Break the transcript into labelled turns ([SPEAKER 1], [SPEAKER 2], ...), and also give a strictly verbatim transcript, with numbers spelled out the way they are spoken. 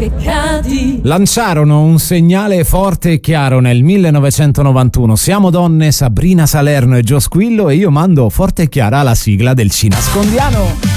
[SPEAKER 1] che cadi.
[SPEAKER 2] Lanciarono un segnale forte e chiaro nel millenovecentonovantuno. Siamo donne, Sabrina Salerno e Gio Squillo, e io mando forte e chiara la sigla del Cinascondiano.